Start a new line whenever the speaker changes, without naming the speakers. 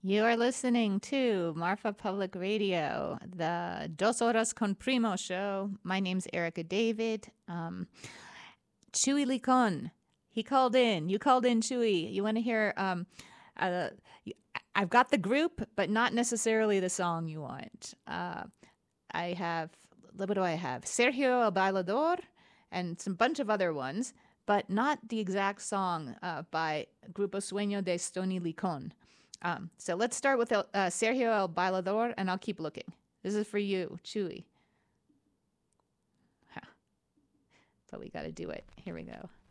You are listening to Marfa Public Radio, the Dos Horas con Primo show. My name's Erica David. Chuy Licon, he called in. You called in, Chuy. You want to hear? Uh, I've got the group, but not necessarily the song you want. I have, what do I have? Sergio El Bailador and some bunch of other ones, but not the exact song by Grupo Sueño de Stony Licon. So let's start with Sergio El Bailador, and I'll keep looking. This is for you, Chuy. Huh. But we got to do it. Here we go.